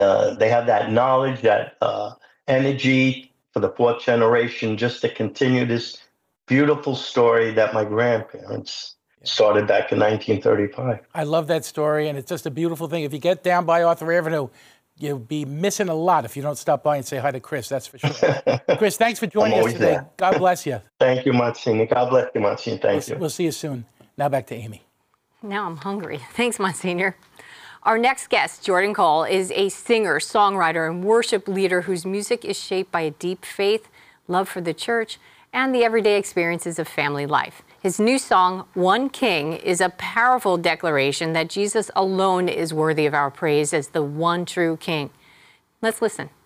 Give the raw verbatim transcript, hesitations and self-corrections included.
uh, they have that knowledge, that uh, energy for the fourth generation, just to continue this beautiful story that my grandparents started back in nineteen thirty-five. I love that story, and it's just a beautiful thing. If you get down by Arthur Avenue, you'll be missing a lot if you don't stop by and say hi to Chris, that's for sure. Chris, thanks for joining us today. There. God bless you. Thank you, Monsignor. God bless you, Monsignor. Thank we'll, you. We'll see you soon. Now back to Amy. Now I'm hungry. Thanks, Monsignor. Our next guest, Jordan Cole, is a singer, songwriter, and worship leader whose music is shaped by a deep faith, love for the church, and the everyday experiences of family life. His new song, One King, is a powerful declaration that Jesus alone is worthy of our praise as the one true King. Let's listen.